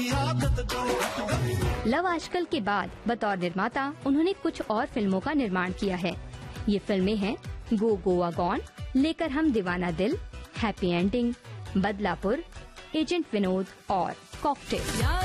Love आजकल के बाद बतौर निर्माता उन्होंने कुछ और फिल्मों का निर्माण किया है। ये फिल्में हैं गो गोवा गॉन, लेकर हम दीवाना दिल, happy ending, Badlapur, agent Vinod और कॉकटेल।